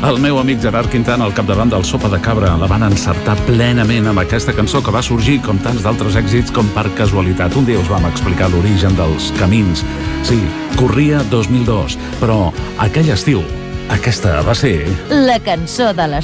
El meu amic Gerard Quintana, al capdavant del Sopa de Cabra, la van encertar plenament amb aquesta cançó que va sorgir, com tants d'altres èxits, com per casualitat. Un dia us vam explicar l'origen dels camins. Sí, corria 2002, però aquell estiu, aquesta va ser... La cançó de les